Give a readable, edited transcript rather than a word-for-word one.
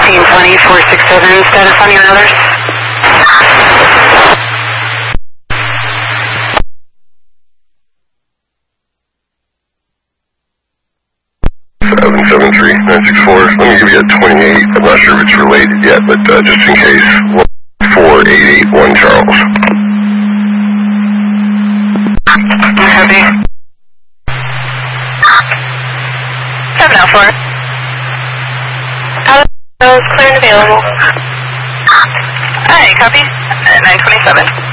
1520-467, status on your others? 773-964. Let me give you a 28. I'm not sure if it's related yet, but just in case. 4881 Charles. Copy. 704. Alex, clear and available. Hi, copy. 927.